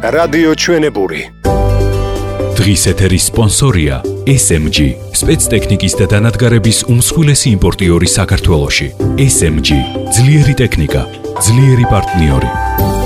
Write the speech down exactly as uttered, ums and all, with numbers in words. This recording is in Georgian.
რადიო ჩვენებური. დღის ეთერის სპონსორია ეს ემ ჯი, სპეცტექნიკის და დანადგარების უმსხვილესი იმპორტიორი საქართველოში. ეს ემ ჯი, ძლიერი ტექნიკა, ძლიერი პარტნიორი.